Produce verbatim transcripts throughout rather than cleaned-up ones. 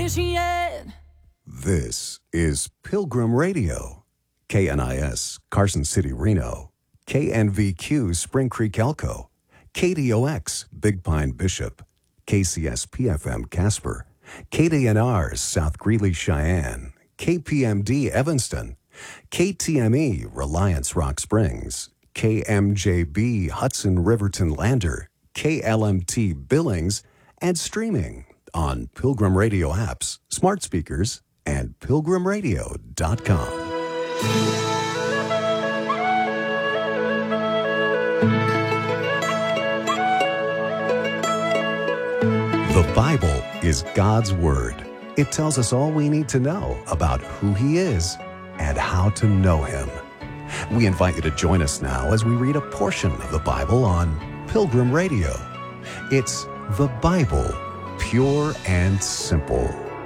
finished yet. This is Pilgrim Radio, K N I S, Carson City, Reno, K N V Q, Spring Creek, Elko, K D O X, Big Pine, Bishop, K C S P F M, Casper, K D N R, South Greeley, Cheyenne, K P M D, Evanston, K T M E, Reliance, Rock Springs, K M J B, Hudson, Riverton, Lander, K L M T, Billings, and streaming on Pilgrim Radio apps, smart speakers, and pilgrim radio dot com. The Bible is God's Word. It tells us all we need to know about who He is and how to know Him. We invite you to join us now as we read a portion of the Bible on Pilgrim Radio. It's the Bible, pure and simple.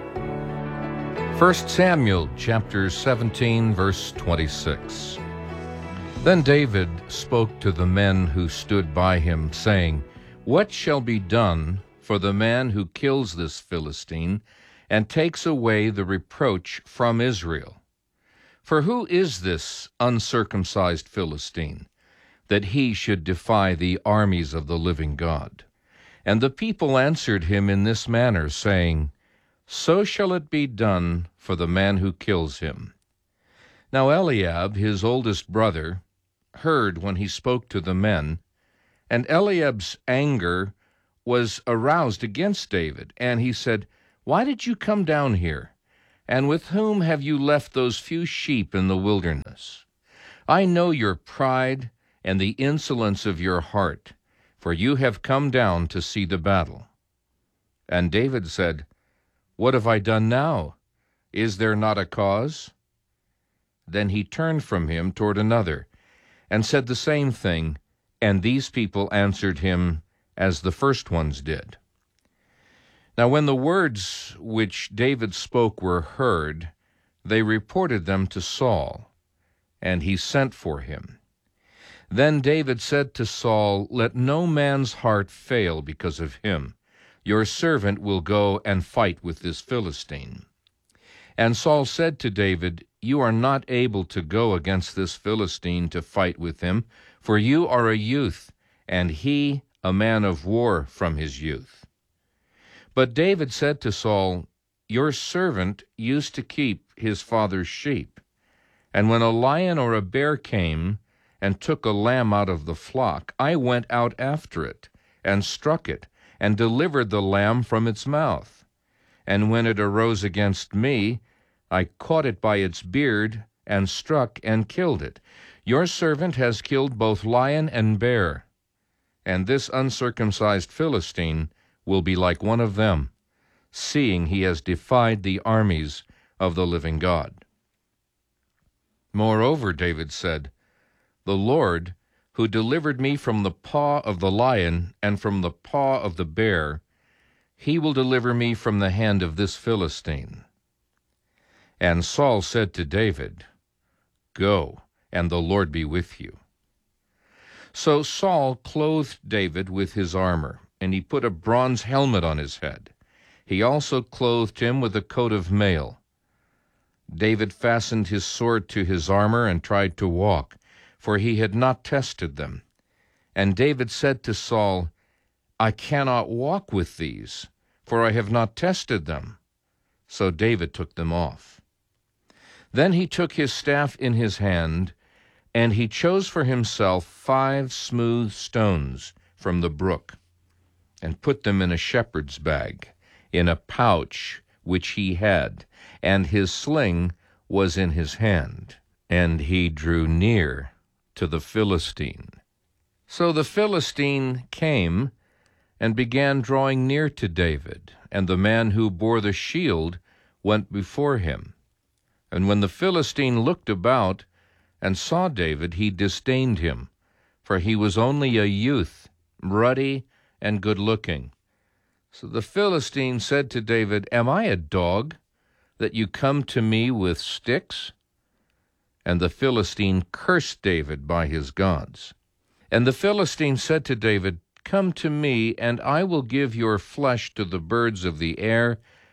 First Samuel chapter seventeen, verse twenty-six. Then David spoke to the men who stood by him, saying, "What shall be done for the man who kills this Philistine and takes away the reproach from Israel? For who is this uncircumcised Philistine, that he should defy the armies of the living God?" And the people answered him in this manner, saying, "So shall it be done for the man who kills him." Now Eliab, his oldest brother, heard when he spoke to the men, and Eliab's anger was aroused against David, and he said, "Why did you come down here? And with whom have you left those few sheep in the wilderness? I know your pride and the insolence of your heart, for you have come down to see the battle." And David said, "What have I done now? Is there not a cause?" Then he turned from him toward another, and said the same thing, and these people answered him as the first ones did. Now when the words which David spoke were heard, they reported them to Saul, and he sent for him. Then David said to Saul, "Let no man's heart fail because of him. Your servant will go and fight with this Philistine." And Saul said to David, "You are not able to go against this Philistine to fight with him, for you are a youth, and he a man of war from his youth." But David said to Saul, "Your servant used to keep his father's sheep, and when a lion or a bear came and took a lamb out of the flock, I went out after it, and struck it, and delivered the lamb from its mouth. And when it arose against me, I caught it by its beard, and struck and killed it. Your servant has killed both lion and bear, and this uncircumcised Philistine will be like one of them, seeing he has defied the armies of the living God." Moreover, David said, "The Lord, who delivered me from the paw of the lion and from the paw of the bear, he will deliver me from the hand of this Philistine." And Saul said to David, "Go, and the Lord be with you." So Saul clothed David with his armor, and he put a bronze helmet on his head. He also clothed him with a coat of mail. David fastened his sword to his armor and tried to walk, for he had not tested them. And David said to Saul, "I cannot walk with these, for I have not tested them." So David took them off. Then he took his staff in his hand, and he chose for himself five smooth stones from the brook, and put them in a shepherd's bag, in a pouch which he had, and his sling was in his hand. And he drew near to the Philistine. So the Philistine came and began drawing near to David, and the man who bore the shield went before him. And when the Philistine looked about and saw David, he disdained him, for he was only a youth, ruddy and good-looking. So the Philistine said to David, "Am I a dog, that you come to me with sticks?" And the Philistine cursed David by his gods. And the Philistine said to David, "Come to me, and I will give your flesh to the birds of the air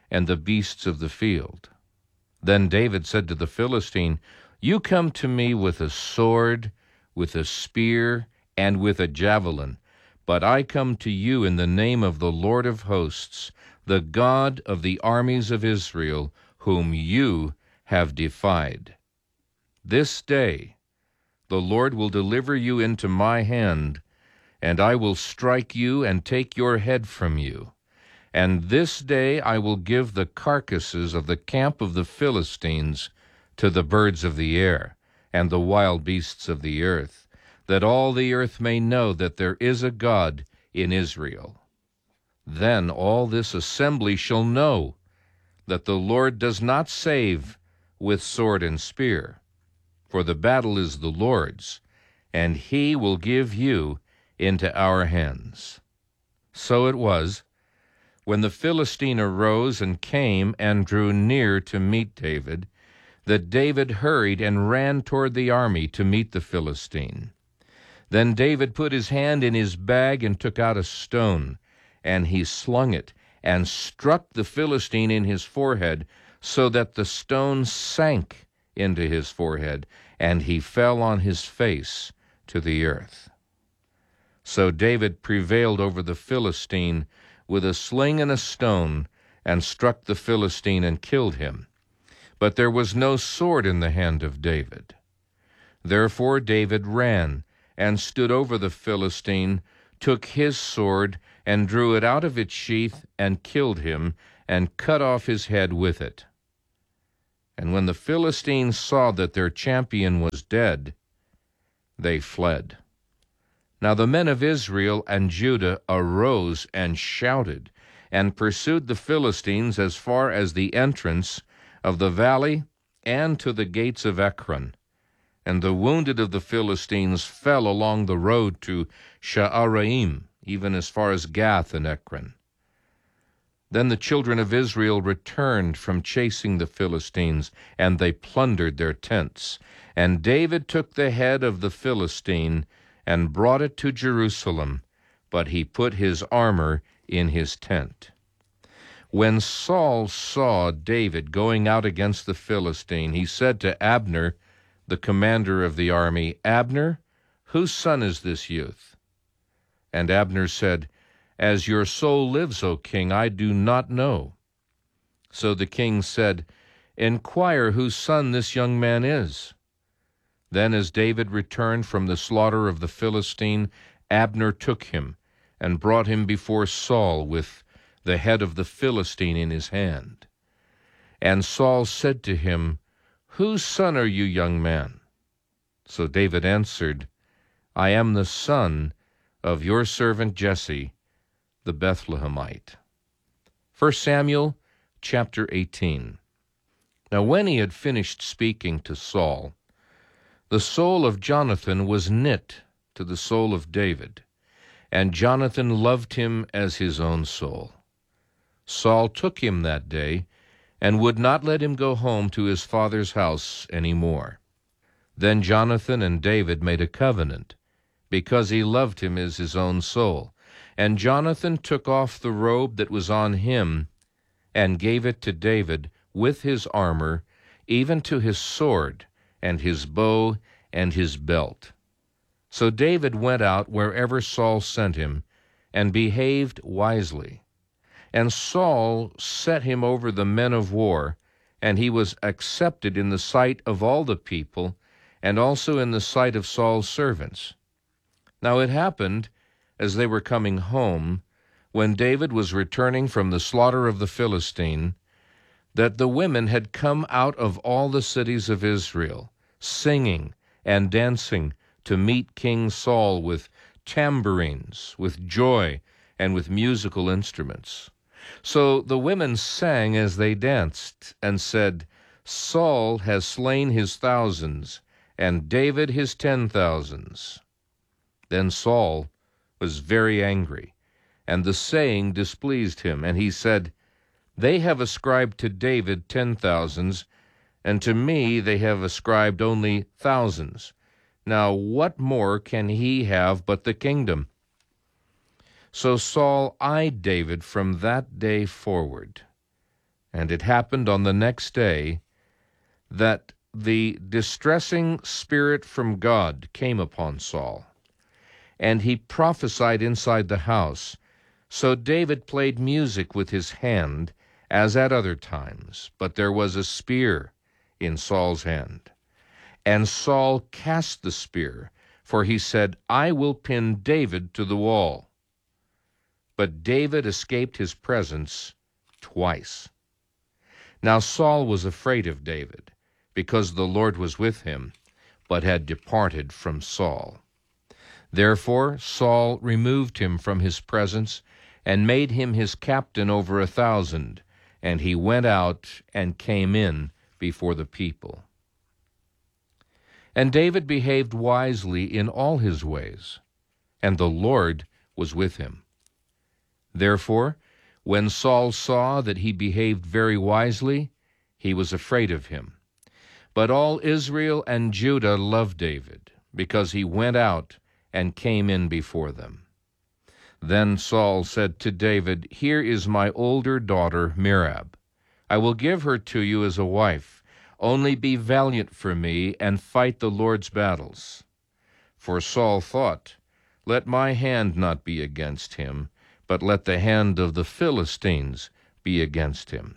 and the beasts of the field. Then David said to the Philistine, You come to me with a sword, with a spear, and with a javelin, but I come to you in the name of the Lord of hosts, the God of the armies of Israel, whom you have defied. This day the Lord will deliver you into my hand, and I will strike you and take your head from you. And this day I will give the carcasses of the camp of the Philistines to the birds of the air and the wild beasts of the earth, that all the earth may know that there is a God in Israel. Then all this assembly shall know that the Lord does not save with sword and spear, for the battle is the Lord's, and he will give you into our hands. So it was, when the Philistine arose and came and drew near to meet David, that David hurried and ran toward the army to meet the Philistine. Then David put his hand in his bag and took out a stone, and he slung it and struck the Philistine in his forehead, so that the stone sank into his forehead, and he fell on his face to the earth. So David prevailed over the Philistine with a sling and a stone, and struck the Philistine and killed him. But there was no sword in the hand of David. Therefore David ran and stood over the Philistine, took his sword, and drew it out of its sheath, and killed him, and cut off his head with it. And when the Philistines saw that their champion was dead, they fled. Now the men of Israel and Judah arose and shouted, and pursued the Philistines as far as the entrance of the valley and to the gates of Ekron. And the wounded of the Philistines fell along the road to Sha'araim, even as far as Gath and Ekron. Then the children of Israel returned from chasing the Philistines, and they plundered their tents. And David took the head of the Philistine and brought it to Jerusalem, but he put his armor in his tent. When Saul saw David going out against the Philistine, he said to Abner, the commander of the army, Abner, whose son is this youth? And Abner said, As your soul lives, O king, I do not know. So the king said, Inquire whose son this young man is. Then as David returned from the slaughter of the Philistine, Abner took him and brought him before Saul with the head of the Philistine in his hand. And Saul said to him, Whose son are you, young man? So David answered, I am the son of your servant Jesse, the Bethlehemite. First Samuel chapter eighteen. Now when he had finished speaking to Saul, the soul of Jonathan was knit to the soul of David, and Jonathan loved him as his own soul. Saul took him that day, and would not let him go home to his father's house any more. Then Jonathan and David made a covenant, because he loved him as his own soul. And Jonathan took off the robe that was on him, and gave it to David with his armor, even to his sword, and his bow, and his belt. So David went out wherever Saul sent him, and behaved wisely. And Saul set him over the men of war, and he was accepted in the sight of all the people, and also in the sight of Saul's servants. Now it happened, as they were coming home, when David was returning from the slaughter of the Philistine, that the women had come out of all the cities of Israel, singing and dancing to meet King Saul with tambourines, with joy, and with musical instruments. So the women sang as they danced, and said, Saul has slain his thousands, and David his ten thousands. Then Saul was very angry, and the saying displeased him, and he said, They have ascribed to David ten thousands, and to me they have ascribed only thousands. Now what more can he have but the kingdom? So Saul eyed David from that day forward. And it happened on the next day that the distressing spirit from God came upon Saul, and he prophesied inside the house. So David played music with his hand, as at other times, but there was a spear in Saul's hand. And Saul cast the spear, for he said, I will pin David to the wall. But David escaped his presence twice. Now Saul was afraid of David, because the Lord was with him, but had departed from Saul. Therefore Saul removed him from his presence, and made him his captain over a thousand, and he went out and came in before the people. And David behaved wisely in all his ways, and the Lord was with him. Therefore, when Saul saw that he behaved very wisely, he was afraid of him. But all Israel and Judah loved David, because he went out and came in before them. Then Saul said to David, Here is my older daughter Merab. I will give her to you as a wife. Only be valiant for me, and fight the Lord's battles. For Saul thought, Let my hand not be against him, but let the hand of the Philistines be against him.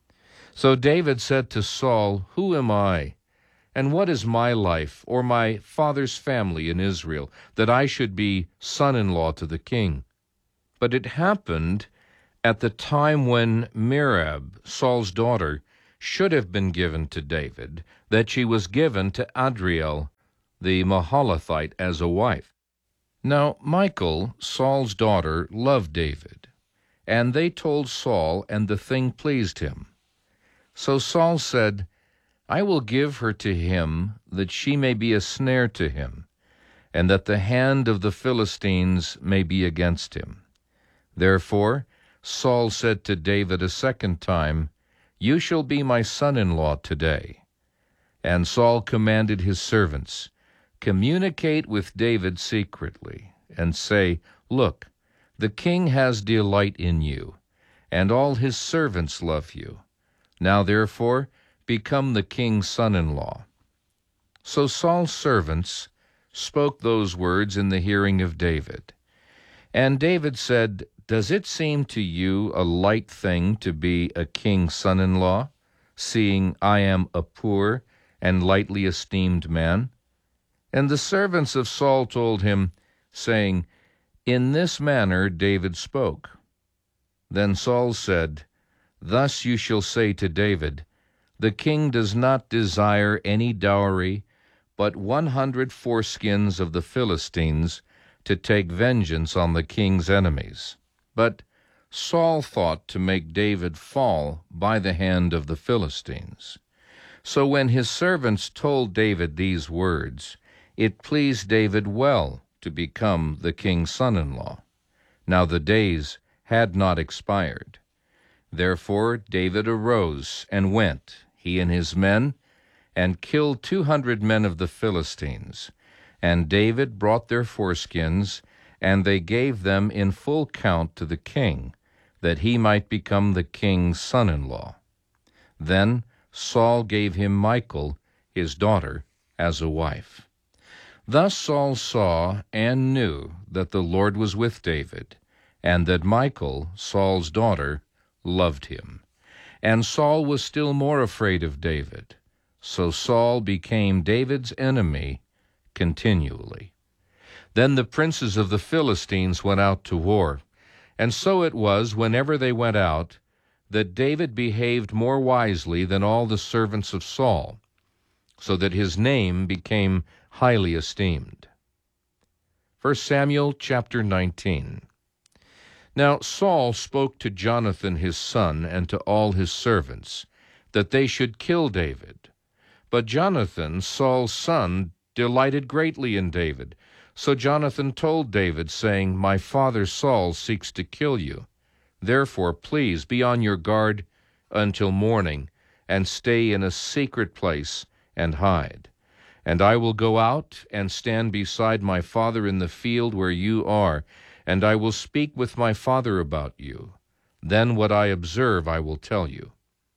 So David said to Saul, Who am I, and what is my life, or my father's family in Israel, that I should be son-in-law to the king? But it happened at the time when Merab, Saul's daughter, should have been given to David, that she was given to Adriel, the Mahalathite, as a wife. Now Michal, Saul's daughter, loved David, and they told Saul, and the thing pleased him. So Saul said, I will give her to him, that she may be a snare to him, and that the hand of the Philistines may be against him. Therefore Saul said to David a second time, You shall be my son-in-law today. And Saul commanded his servants, Communicate with David secretly, and say, Look, the king has delight in you, and all his servants love you. Now therefore become the king's son-in-law. So Saul's servants spoke those words in the hearing of David. And David said, Does it seem to you a light thing to be a king's son-in-law, seeing I am a poor and lightly esteemed man? And the servants of Saul told him, saying, In this manner David spoke. Then Saul said, Thus you shall say to David, The king does not desire any dowry, but one hundred foreskins of the Philistines, to take vengeance on the king's enemies. But Saul thought to make David fall by the hand of the Philistines. So when his servants told David these words, it pleased David well to become the king's son-in-law. Now the days had not expired. Therefore David arose and went, he and his men, and killed two hundred men of the Philistines. And David brought their foreskins, and they gave them in full count to the king, that he might become the king's son-in-law. Then Saul gave him Michal, his daughter, as a wife. Thus Saul saw and knew that the Lord was with David, and that Michal, Saul's daughter, loved him. And Saul was still more afraid of David. So Saul became David's enemy continually. Then the princes of the Philistines went out to war, and so it was, whenever they went out, that David behaved more wisely than all the servants of Saul, so that his name became highly esteemed. First Samuel chapter nineteen. Now Saul spoke to Jonathan his son and to all his servants, that they should kill David. But Jonathan, Saul's son, delighted greatly in David. So Jonathan told David, saying, My father Saul seeks to kill you. Therefore, please be on your guard until morning, and stay in a secret place and hide. And I will go out and stand beside my father in the field where you are, and I will speak with my father about you. Then what I observe I will tell you.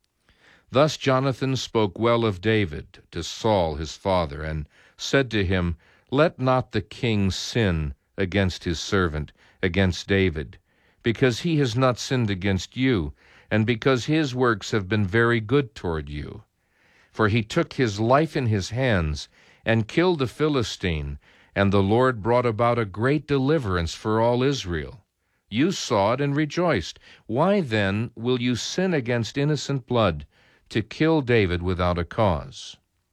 Thus Jonathan spoke well of David to Saul his father, and said to him, Let not the king sin against his servant, against David, because he has not sinned against you, and because his works have been very good toward you. For he took his life in his hands, and killed the Philistine, and the Lord brought about a great deliverance for all Israel. You saw it and rejoiced. Why then will you sin against innocent blood, to kill David without a cause?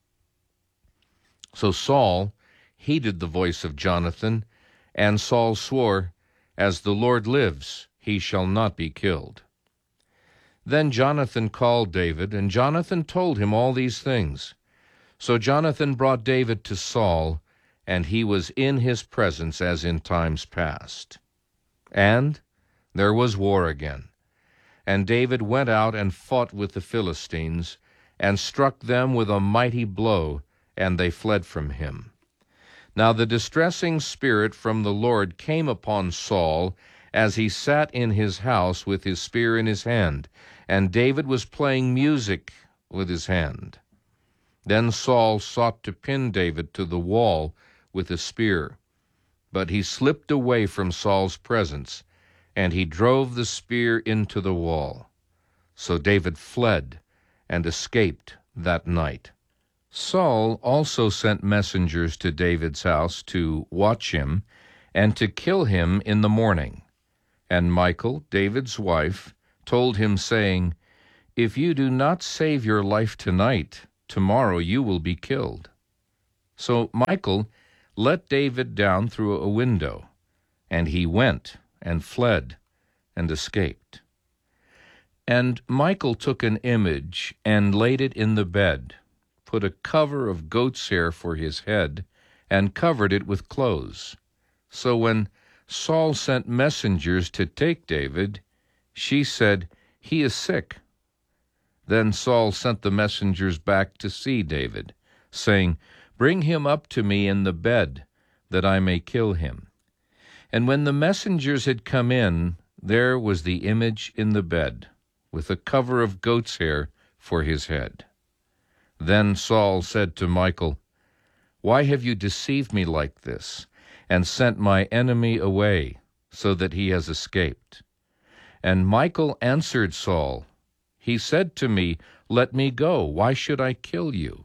So Saul heeded the voice of Jonathan, and Saul swore, As the Lord lives, he shall not be killed. Then Jonathan called David, and Jonathan told him all these things. So Jonathan brought David to Saul, and he was in his presence as in times past. And there was war again. And David went out and fought with the Philistines, and struck them with a mighty blow, and they fled from him. Now the distressing spirit from the Lord came upon Saul, as he sat in his house with his spear in his hand, and David was playing music with his hand. Then Saul sought to pin David to the wall with a spear, but he slipped away from Saul's presence, and he drove the spear into the wall. So David fled and escaped that night. Saul also sent messengers to David's house to watch him and to kill him in the morning. And Michal, David's wife, told him, saying, If you do not save your life tonight, tomorrow you will be killed. So Michal let David down through a window, and he went and fled and escaped. And Michal took an image and laid it in the bed, put a cover of goat's hair for his head, and covered it with clothes. So when Saul sent messengers to take David, she said, He is sick. Then Saul sent the messengers back to see David, saying, Bring him up to me in the bed, that I may kill him. And when the messengers had come in, there was the image in the bed, with a cover of goat's hair for his head. Then Saul said to Michal, Why have you deceived me like this, and sent my enemy away, so that he has escaped? And Michal answered Saul, He said to me, Let me go, why should I kill you?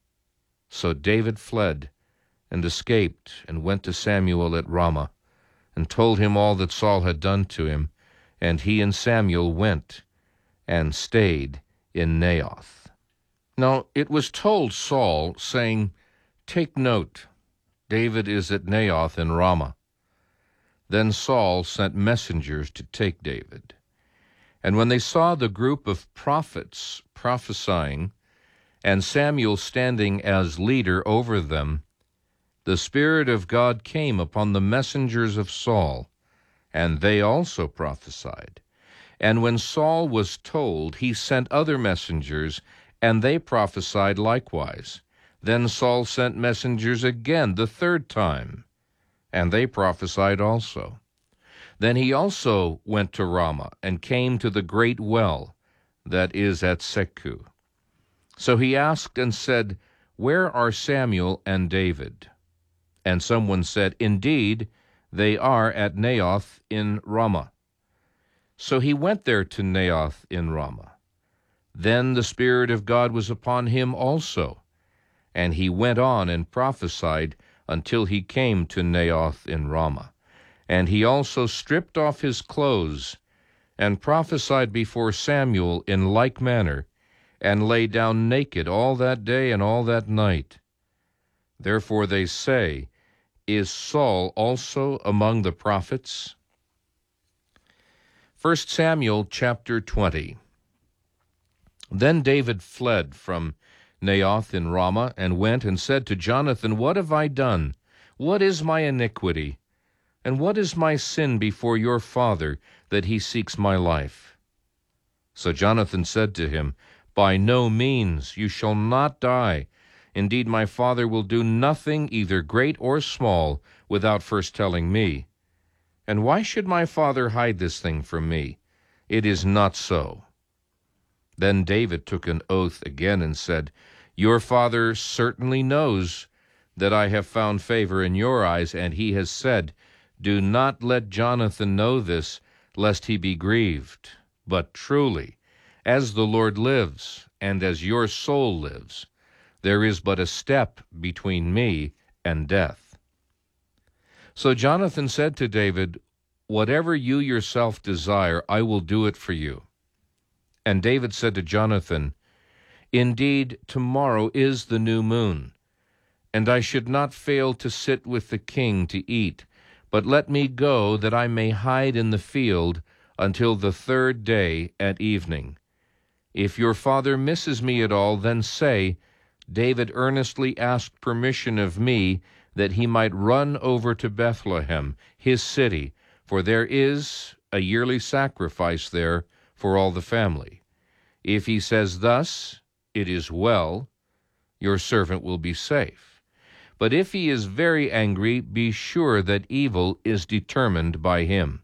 So David fled and escaped, and went to Samuel at Ramah, and told him all that Saul had done to him, and he and Samuel went and stayed in Naioth. Now it was told Saul, saying, Take note, David is at Naioth in Ramah. Then Saul sent messengers to take David. And when they saw the group of prophets prophesying, and Samuel standing as leader over them, the Spirit of God came upon the messengers of Saul, and they also prophesied. And when Saul was told, he sent other messengers, and they prophesied likewise. Then Saul sent messengers again the third time, and they prophesied also. Then he also went to Ramah, and came to the great well that is at Seku. So he asked and said, Where are Samuel and David? And someone said, Indeed, they are at Naioth in Ramah. So he went there to Naioth in Ramah. Then the Spirit of God was upon him also, and he went on and prophesied until he came to Naioth in Ramah. And he also stripped off his clothes, and prophesied before Samuel in like manner, and lay down naked all that day and all that night. Therefore they say, Is Saul also among the prophets? First Samuel chapter twenty. Then David fled from Naioth in Ramah, and went and said to Jonathan, What have I done? What is my iniquity? And what is my sin before your father, that he seeks my life? So Jonathan said to him, By no means, you shall not die. Indeed, my father will do nothing, either great or small, without first telling me. And why should my father hide this thing from me? It is not so. Then David took an oath again and said, "Your father certainly knows that I have found favor in your eyes, and he has said, 'Do not let Jonathan know this, lest he be grieved.' But truly, as the Lord lives, and as your soul lives, there is but a step between me and death." So Jonathan said to David, "Whatever you yourself desire, I will do it for you." And David said to Jonathan, "Indeed, tomorrow is the new moon, and I should not fail to sit with the king to eat, but let me go that I may hide in the field until the third day at evening. If your father misses me at all, then say, 'David earnestly asked permission of me that he might run over to Bethlehem, his city, for there is a yearly sacrifice there for all the family.' If he says thus, 'It is well,' your servant will be safe. But if he is very angry, be sure that evil is determined by him.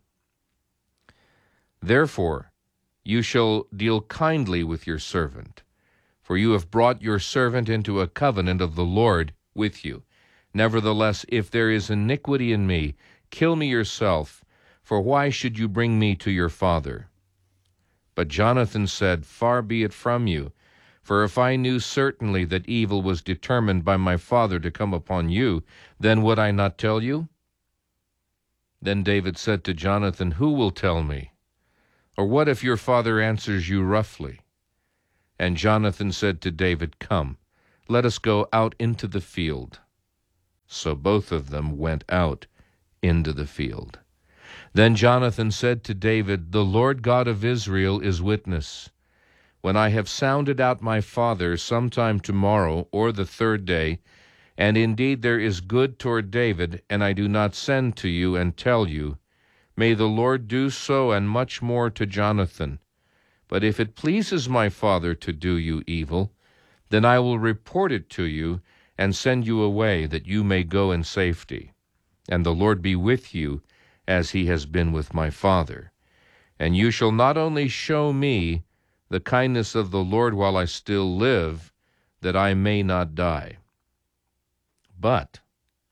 Therefore, you shall deal kindly with your servant, for you have brought your servant into a covenant of the Lord with you. Nevertheless, if there is iniquity in me, kill me yourself, for why should you bring me to your father?" But Jonathan said, "Far be it from you, for if I knew certainly that evil was determined by my father to come upon you, then would I not tell you?" Then David said to Jonathan, "Who will tell me? Or what if your father answers you roughly?" And Jonathan said to David, "Come, let us go out into the field." So both of them went out into the field. Then Jonathan said to David, "The Lord God of Israel is witness. When I have sounded out my father sometime tomorrow or the third day, and indeed there is good toward David, and I do not send to you and tell you, may the Lord do so and much more to Jonathan. But if it pleases my father to do you evil, then I will report it to you and send you away, that you may go in safety. And the Lord be with you, as he has been with my father. And you shall not only show me the kindness of the Lord while I still live, that I may not die, but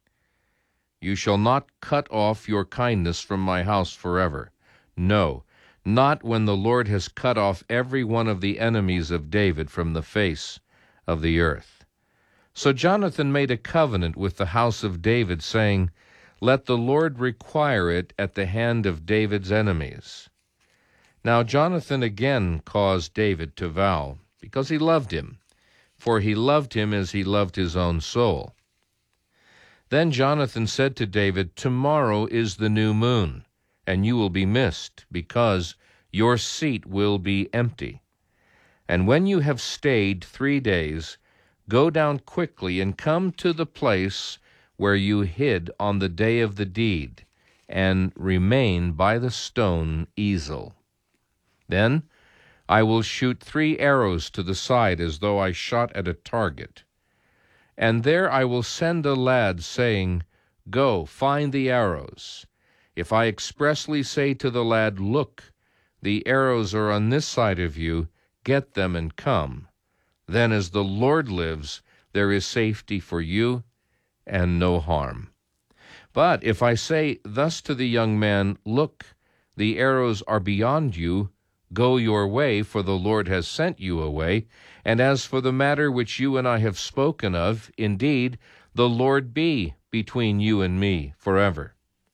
you shall not cut off your kindness from my house forever. No, not when the Lord has cut off every one of the enemies of David from the face of the earth." So Jonathan made a covenant with the house of David, saying, "Let the Lord require it at the hand of David's enemies." Now Jonathan again caused David to vow, because he loved him, for he loved him as he loved his own soul. Then Jonathan said to David, "Tomorrow is the new moon, and you will be missed, because your seat will be empty. And when you have stayed three days, go down quickly and come to the place where you hid on the day of the deed, and remain by the stone Ezel. Then I will shoot three arrows to the side as though I shot at a target. And there I will send a lad, saying, 'Go, find the arrows.' If I expressly say to the lad, 'Look, the arrows are on this side of you, get them and come,' then as the Lord lives, there is safety for you and no harm. But if I say thus to the young man, 'Look, the arrows are beyond you, go your way, for the Lord has sent you away, and as for the matter which you and I have spoken of, indeed, the Lord be between you and me forever.'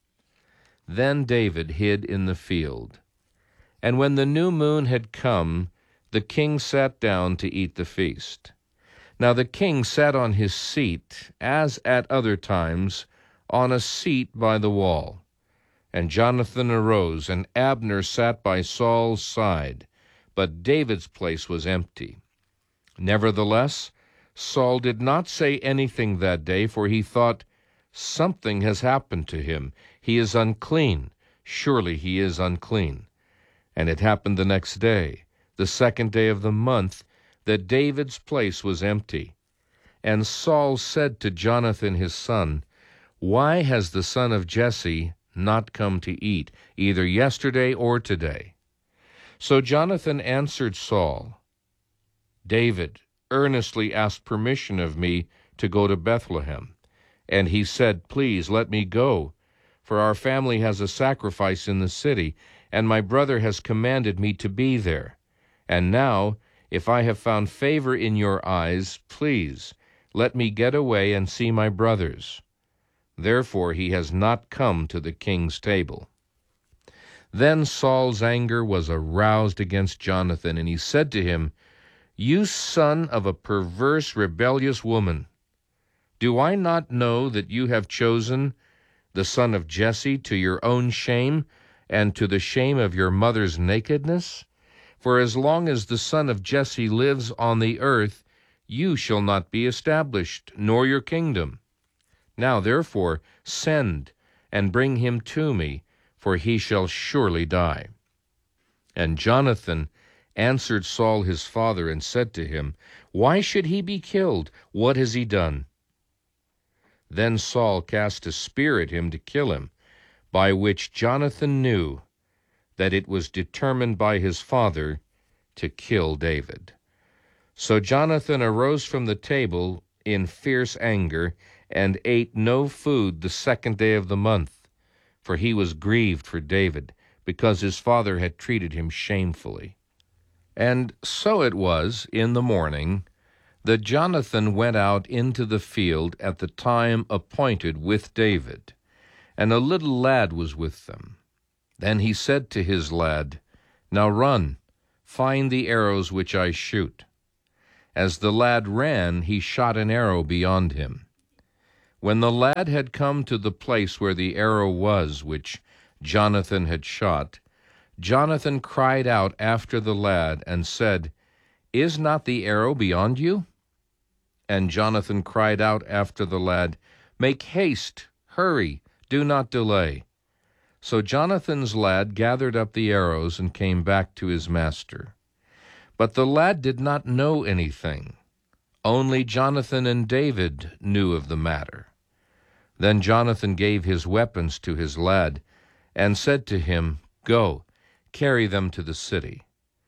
Then David hid in the field. And when the new moon had come, the king sat down to eat the feast. Now the king sat on his seat, as at other times, on a seat by the wall. And Jonathan arose, and Abner sat by Saul's side, but David's place was empty. Nevertheless, Saul did not say anything that day, for he thought, 'Something has happened to him. He is unclean. Surely he is unclean.' And it happened the next day, the second day of the month, that David's place was empty. And Saul said to Jonathan his son, 'Why has the son of Jesse not come to eat, either yesterday or today?' So Jonathan answered Saul, David earnestly asked permission of me to go to Bethlehem. And he said, Please let me go, for our family has a sacrifice in the city, and my brother has commanded me to be there. And now, if I have found favor in your eyes, please let me get away and see my brothers. Therefore he has not come to the king's table. Then Saul's anger was aroused against Jonathan, and he said to him, You son of a perverse, rebellious woman, do I not know that you have chosen the son of Jesse to your own shame and to the shame of your mother's nakedness? For as long as the son of Jesse lives on the earth, you shall not be established, nor your kingdom. Now therefore send and bring him to me, for he shall surely die. And Jonathan answered Saul his father and said to him, Why should he be killed? What has he done? Then Saul cast a spear at him to kill him, by which Jonathan knew that it was determined by his father to kill David. So Jonathan arose from the table in fierce anger, and ate no food the second day of the month, for he was grieved for David, because his father had treated him shamefully. And so it was in the morning that Jonathan went out into the field at the time appointed with David, and a little lad was with them. Then he said to his lad, Now run, find the arrows which I shoot. As the lad ran, he shot an arrow beyond him. When the lad had come to the place where the arrow was which Jonathan had shot, Jonathan cried out after the lad and said, Is not the arrow beyond you? And Jonathan cried out after the lad, Make haste, hurry, do not delay. So Jonathan's lad gathered up the arrows and came back to his master. But the lad did not know anything. Only Jonathan and David knew of the matter. Then Jonathan gave his weapons to his lad and said to him, Go, carry them to the city.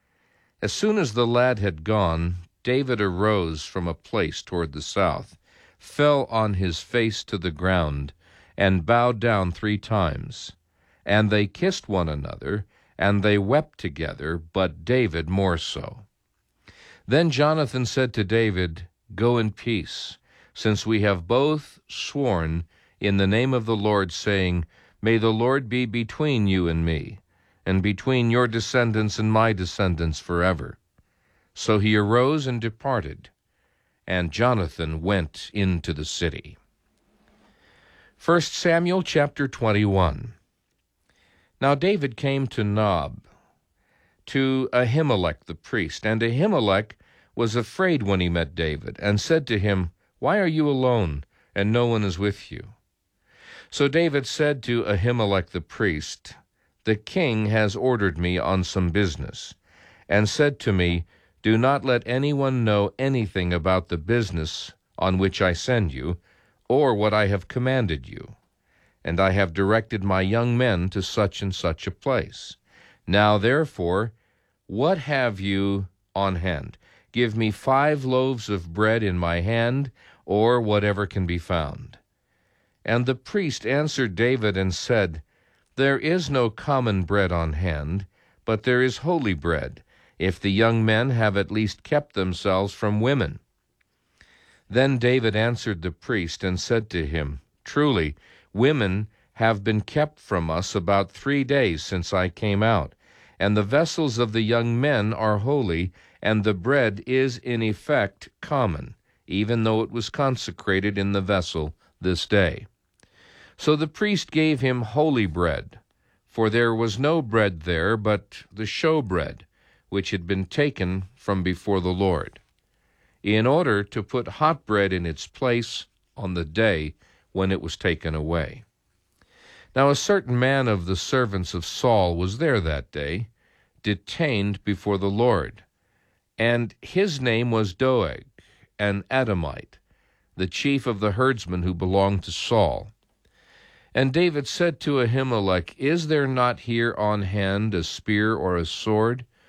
As soon as the lad had gone, David arose from a place toward the south, fell on his face to the ground, and bowed down three times. And they kissed one another, and they wept together, but David more so. Then Jonathan said to David, Go in peace, since we have both sworn in the name of the Lord, saying, May the Lord be between you and me, and between your descendants and my descendants forever. So he arose and departed, and Jonathan went into the city. First Samuel chapter twenty-one. Now David came to Nob, to Ahimelech the priest, and Ahimelech was afraid when he met David, and said to him, Why are you alone, and no one is with you? So David said to Ahimelech the priest, The king has ordered me on some business, and said to me, Do not let anyone know anything about the business on which I send you, or what I have commanded you. And I have directed my young men to such and such a place. Now therefore, what have you on hand? Give me five loaves of bread in my hand, or whatever can be found. And the priest answered David and said, There is no common bread on hand, but there is holy bread, if the young men have at least kept themselves from women. Then David answered the priest and said to him, Truly, women have been kept from us about three days since I came out, and the vessels of the young men are holy, and the bread is in effect common, even though it was consecrated in the vessel this day. So the priest gave him holy bread, for there was no bread there but the show bread, which had been taken from before the Lord, in order to put hot bread in its place on the day when it was taken away. Now a certain man of the servants of Saul was there that day, detained before the Lord, and his name was Doeg, an Edomite, the chief of the herdsmen who belonged to Saul. And David said to Ahimelech, Is there not here on hand a spear or a sword?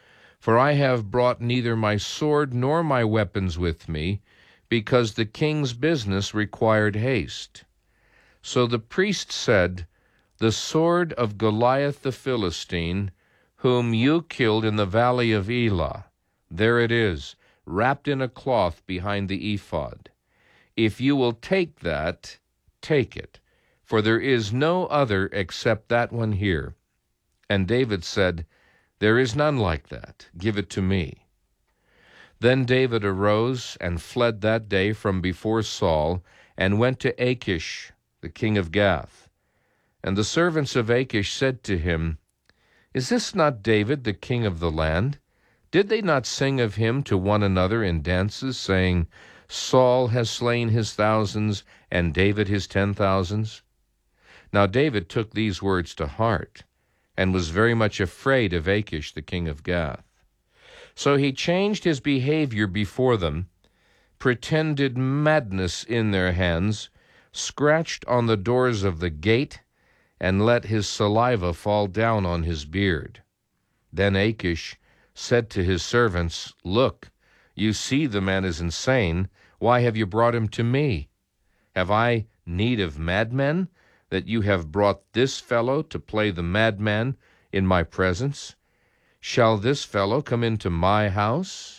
For I have brought neither my sword nor my weapons with me, because the king's business required haste. So the priest said, The sword of Goliath the Philistine, whom you killed in the valley of Elah, there it is, wrapped in a cloth behind the ephod. If you will take that, take it, for there is no other except that one here. And David said, There is none like that. Give it to me. Then David arose and fled that day from before Saul, and went to Achish, the king of Gath. And the servants of Achish said to him, Is this not David, the king of the land? Did they not sing of him to one another in dances, saying, Saul has slain his thousands, and David his ten thousands? Now David took these words to heart, and was very much afraid of Achish, the king of Gath. So he changed his behavior before them, pretended madness in their hands, scratched on the doors of the gate, and let his saliva fall down on his beard. Then Achish said to his servants, Look, you see the man is insane. Why have you brought him to me? Have I need of madmen, that you have brought this fellow to play the madman in my presence? Shall this fellow come into my house?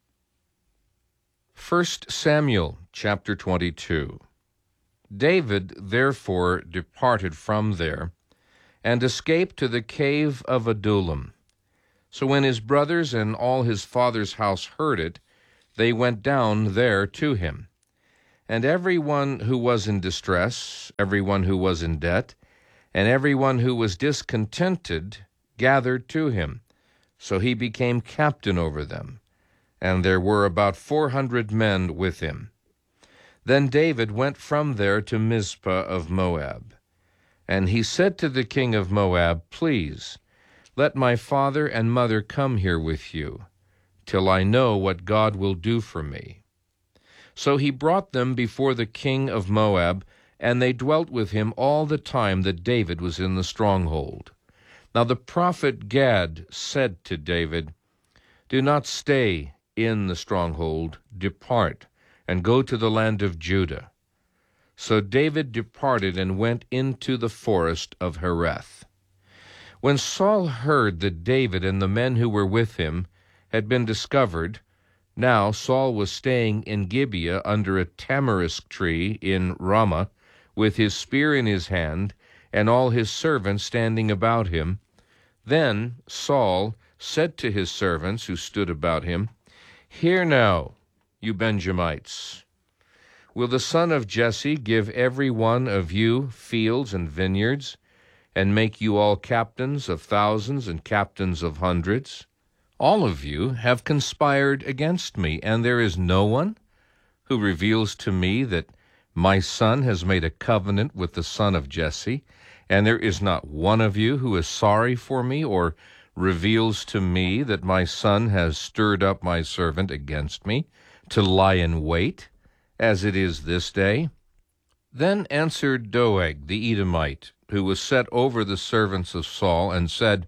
First Samuel chapter twenty-two. David therefore departed from there, and escaped to the cave of Adullam. So when his brothers and all his father's house heard it, they went down there to him. And every one who was in distress, every one who was in debt, and every one who was discontented, gathered to him. So he became captain over them, and there were about four hundred men with him. Then David went from there to Mizpah of Moab. And he said to the king of Moab, Please, let my father and mother come here with you, till I know what God will do for me. So he brought them before the king of Moab, and they dwelt with him all the time that David was in the stronghold. Now the prophet Gad said to David, Do not stay in the stronghold, depart, and go to the land of Judah. So David departed and went into the forest of Hereth. When Saul heard that David and the men who were with him had been discovered, now Saul was staying in Gibeah under a tamarisk tree in Ramah, with his spear in his hand, and all his servants standing about him. Then Saul said to his servants who stood about him, Hear now, you Benjamites. Will the son of Jesse give every one of you fields and vineyards, and make you all captains of thousands and captains of hundreds? All of you have conspired against me, and there is no one who reveals to me that my son has made a covenant with the son of Jesse, and there is not one of you who is sorry for me, or reveals to me that my son has stirred up my servant against me, to lie in wait, as it is this day. Then answered Doeg the Edomite, who was set over the servants of Saul, and said,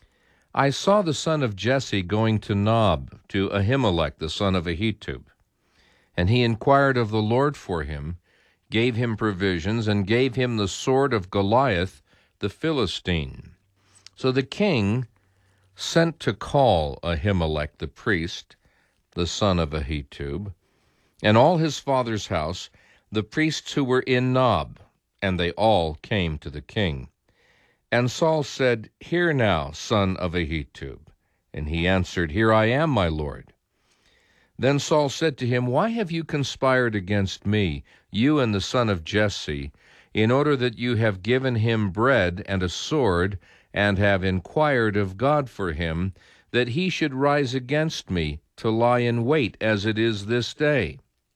I saw the son of Jesse going to Nob, to Ahimelech the son of Ahitub. And he inquired of the Lord for him, gave him provisions, and gave him the sword of Goliath the Philistine. So the king sent to call Ahimelech the priest, the son of Ahitub, and all his father's house, the priests who were in Nob, and they all came to the king. And Saul said, Hear now, son of Ahitub. And he answered, Here I am, my lord. Then Saul said to him, Why have you conspired against me, you and the son of Jesse, in order that you have given him bread and a sword, and have inquired of God for him, that he should rise against me, to lie in wait, as it is this day?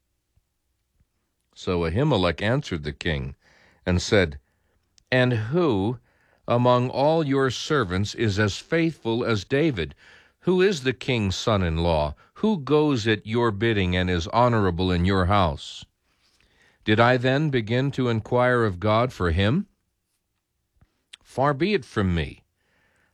So Ahimelech answered the king, and said, And who among all your servants is as faithful as David? Who is the king's son-in-law? Who goes at your bidding and is honorable in your house? Did I then begin to inquire of God for him? Far be it from me.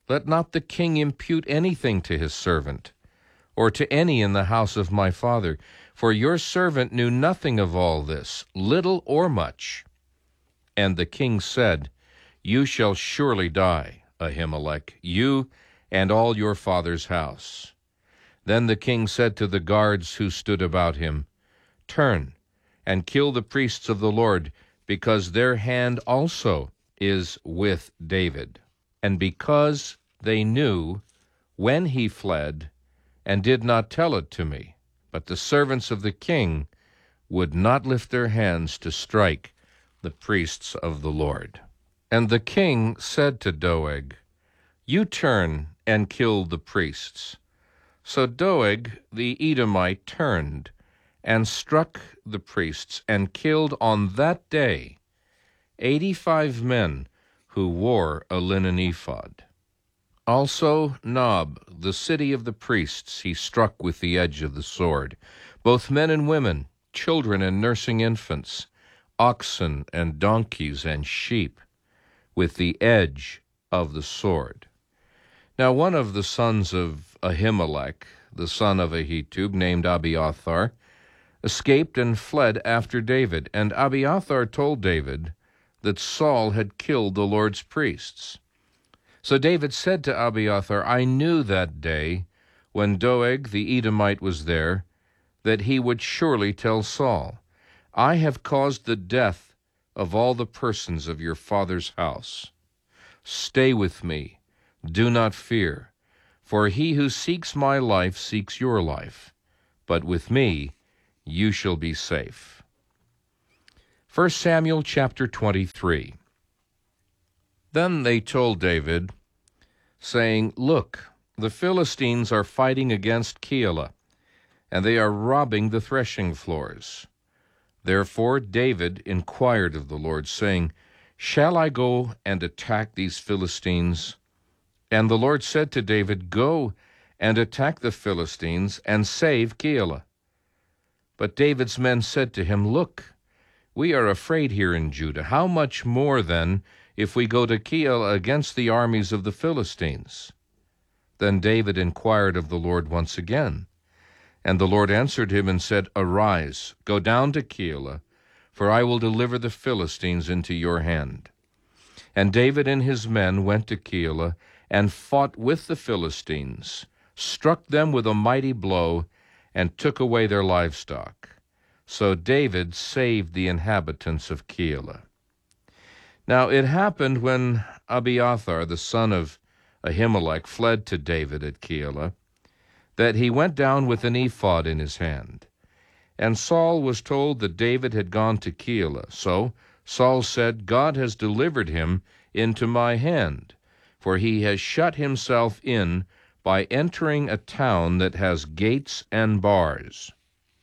Let not the king impute anything to his servant, or to any in the house of my father, for your servant knew nothing of all this, little or much. And the king said, You shall surely die, Ahimelech, you and all your father's house. Then the king said to the guards who stood about him, Turn and kill the priests of the Lord, because their hand also is with David. And because they knew when he fled, and did not tell it to me, but the servants of the king would not lift their hands to strike the priests of the Lord. And the king said to Doeg, You turn and kill the priests. So Doeg the Edomite turned and struck the priests, and killed on that day eighty-five men who wore a linen ephod. Also Nob, the city of the priests, he struck with the edge of the sword, both men and women, children and nursing infants, oxen and donkeys and sheep, with the edge of the sword. Now one of the sons of Ahimelech, the son of Ahitub, named Abiathar, escaped and fled after David, and Abiathar told David that Saul had killed the Lord's priests. So David said to Abiathar, I knew that day, when Doeg the Edomite was there, that he would surely tell Saul, I have caused the death of all the persons of your father's house. Stay with me, do not fear, for he who seeks my life seeks your life, but with me you shall be safe. First Samuel chapter twenty-three. Then they told David, saying, Look, the Philistines are fighting against Keilah, and they are robbing the threshing floors. Therefore David inquired of the Lord, saying, Shall I go and attack these Philistines? And the Lord said to David, Go and attack the Philistines, and save Keilah. But David's men said to him, Look, we are afraid here in Judah. How much more, then, if we go to Keilah against the armies of the Philistines? Then David inquired of the Lord once again. And the Lord answered him and said, Arise, go down to Keilah, for I will deliver the Philistines into your hand. And David and his men went to Keilah, and fought with the Philistines, struck them with a mighty blow, and took away their livestock. So David saved the inhabitants of Keilah. Now it happened when Abiathar, the son of Ahimelech, fled to David at Keilah, that he went down with an ephod in his hand. And Saul was told that David had gone to Keilah. So Saul said, God has delivered him into my hand, for he has shut himself in by entering a town that has gates and bars.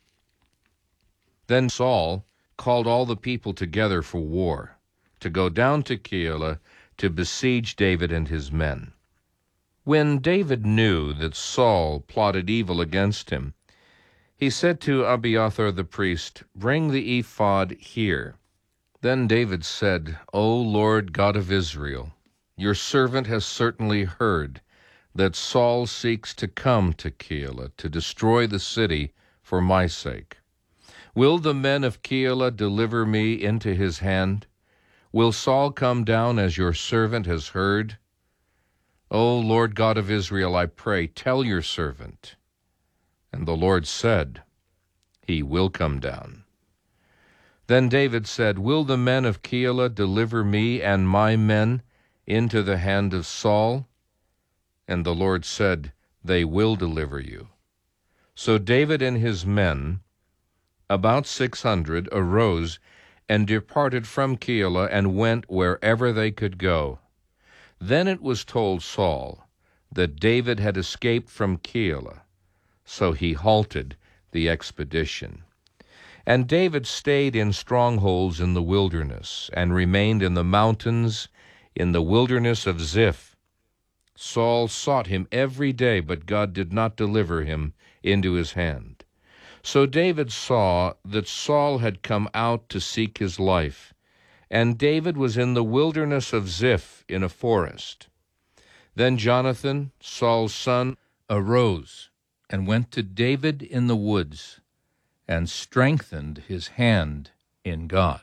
Then Saul called all the people together for war, to go down to Keilah to besiege David and his men. When David knew that Saul plotted evil against him, he said to Abiathar the priest, Bring the ephod here. Then David said, O Lord God of Israel, your servant has certainly heard that Saul seeks to come to Keilah to destroy the city for my sake. Will the men of Keilah deliver me into his hand? Will Saul come down as your servant has heard? O Lord God of Israel, I pray, tell your servant. And the Lord said, He will come down. Then David said, Will the men of Keilah deliver me and my men into the hand of Saul? And the Lord said, They will deliver you. So David and his men, about six hundred, arose and departed from Keilah and went wherever they could go. Then it was told Saul that David had escaped from Keilah, so he halted the expedition. And David stayed in strongholds in the wilderness, and remained in the mountains in the wilderness of Ziph. Saul sought him every day, but God did not deliver him into his hand. So David saw that Saul had come out to seek his life, and David was in the wilderness of Ziph in a forest. Then Jonathan, Saul's son, arose and went to David in the woods and strengthened his hand in God.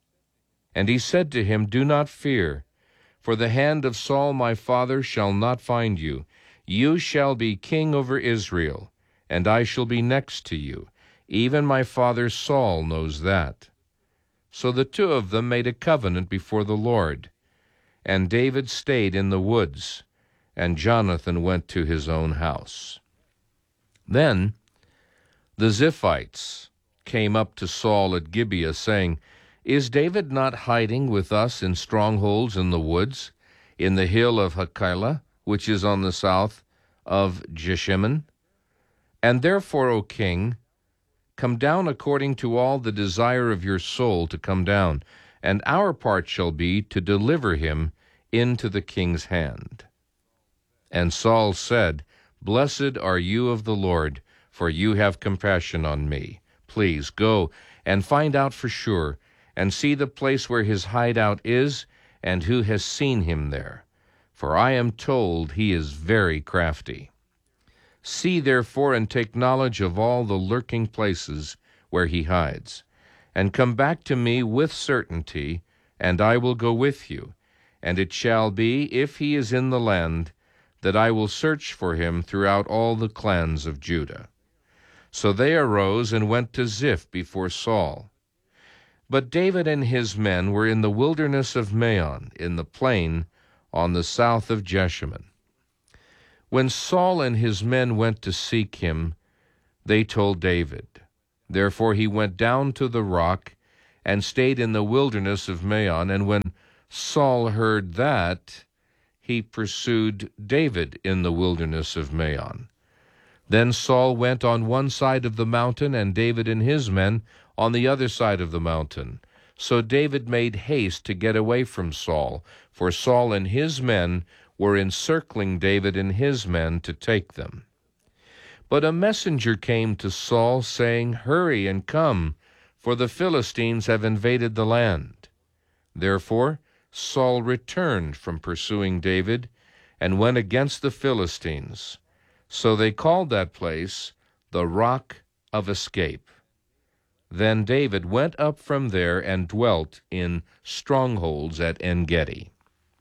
And he said to him, Do not fear, for the hand of Saul my father shall not find you. You shall be king over Israel, and I shall be next to you. Even my father Saul knows that. So the two of them made a covenant before the Lord. And David stayed in the woods, and Jonathan went to his own house. Then the Ziphites came up to Saul at Gibeah, saying, Is David not hiding with us in strongholds in the woods, in the hill of Hachilah, which is on the south of Jeshimon? And therefore, O king, come down according to all the desire of your soul to come down, and our part shall be to deliver him into the king's hand. And Saul said, Blessed are you of the Lord, for you have compassion on me. Please go and find out for sure, and see the place where his hideout is, and who has seen him there. For I am told he is very crafty. See therefore and take knowledge of all the lurking places where he hides, and come back to me with certainty, and I will go with you. And it shall be, if he is in the land, that I will search for him throughout all the clans of Judah. So they arose and went to Ziph before Saul. But David and his men were in the wilderness of Maon, in the plain on the south of Jeshimon. When Saul and his men went to seek him, they told David. Therefore he went down to the rock and stayed in the wilderness of Maon. And when Saul heard that, he pursued David in the wilderness of Maon. Then Saul went on one side of the mountain, and David and his men on the other side of the mountain. So David made haste to get away from Saul, for Saul and his men were encircling David and his men to take them. But a messenger came to Saul, saying, Hurry and come, for the Philistines have invaded the land. Therefore Saul returned from pursuing David and went against the Philistines. So they called that place the Rock of Escape. Then David went up from there and dwelt in strongholds at En-Gedi.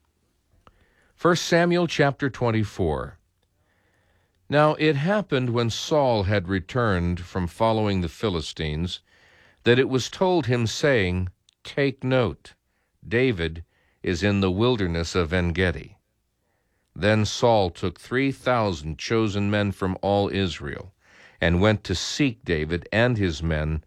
First Samuel chapter twenty-four. Now it happened when Saul had returned from following the Philistines, that it was told him, saying, Take note, David is in the wilderness of En-Gedi. Then Saul took three thousand chosen men from all Israel, and went to seek David and his men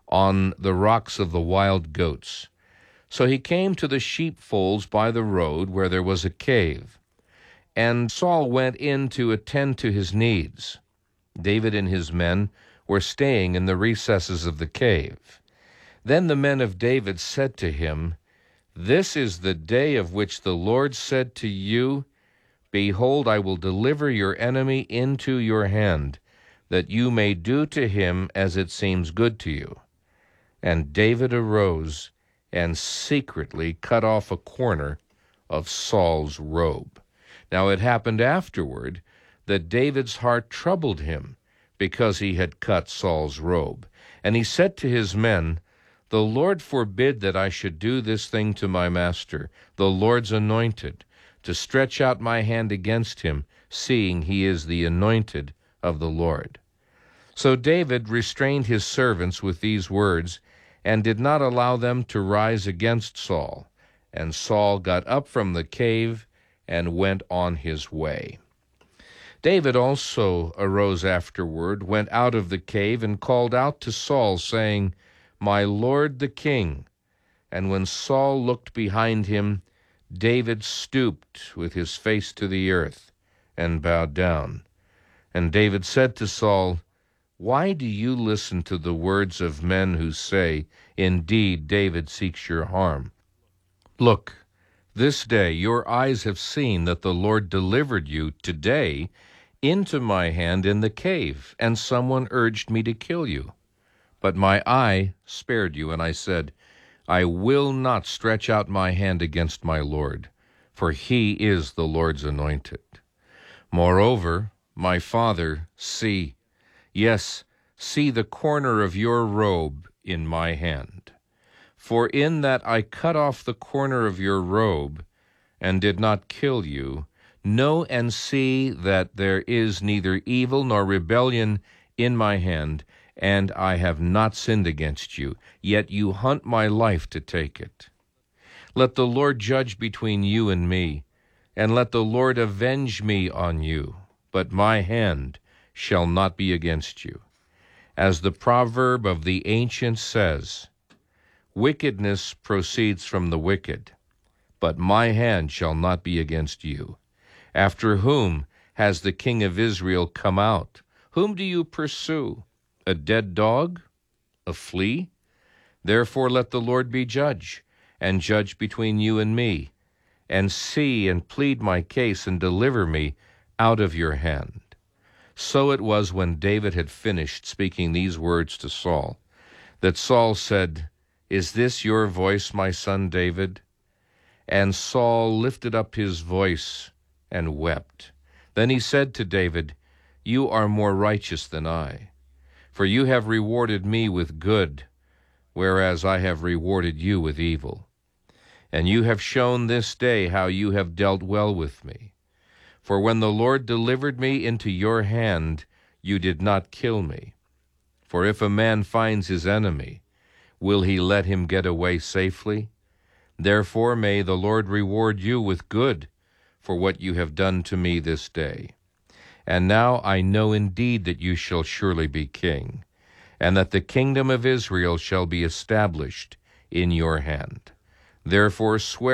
on the rocks of the wild goats. So he came to the sheepfolds by the road, where there was a cave. And Saul went in to attend to his needs. David and his men were staying in the recesses of the cave. Then the men of David said to him, This is the day of which the Lord said to you, Behold, I will deliver your enemy into your hand, that you may do to him as it seems good to you. And David arose and secretly cut off a corner of Saul's robe. Now it happened afterward that David's heart troubled him, because he had cut Saul's robe. And he said to his men, The Lord forbid that I should do this thing to my master, the Lord's anointed, to stretch out my hand against him, seeing he is the anointed of the Lord. So David restrained his servants with these words, and did not allow them to rise against Saul. And Saul got up from the cave and went on his way. David also arose afterward, went out of the cave, and called out to Saul, saying, My lord the king. And when Saul looked behind him, David stooped with his face to the earth and bowed down. And David said to Saul, Why do you listen to the words of men who say, Indeed, David seeks your harm? Look, this day your eyes have seen that the Lord delivered you today into my hand in the cave, and someone urged me to kill you. But my eye spared you, and I said, I will not stretch out my hand against my Lord, for he is the Lord's anointed. Moreover, my father, see, yes, see the corner of your robe in my hand. For in that I cut off the corner of your robe, and did not kill you, know and see that there is neither evil nor rebellion in my hand, and I have not sinned against you, yet you hunt my life to take it. Let the Lord judge between you and me, and let the Lord avenge me on you, but my hand shall not be against you. As the proverb of the ancients says, wickedness proceeds from the wicked, but my hand shall not be against you. After whom has the king of Israel come out? Whom do you pursue? A dead dog? A flea? Therefore let the Lord be judge, and judge between you and me, and see and plead my case, and deliver me out of your hand. So it was when David had finished speaking these words to Saul, that Saul said, Is this your voice, my son David? And Saul lifted up his voice and wept. Then he said to David, You are more righteous than I, for you have rewarded me with good, whereas I have rewarded you with evil. And you have shown this day how you have dealt well with me. For when the Lord delivered me into your hand, you did not kill me. For if a man finds his enemy, will he let him get away safely? Therefore may the Lord reward you with good for what you have done to me this day. And now I know indeed that you shall surely be king, and that the kingdom of Israel shall be established in your hand. Therefore swear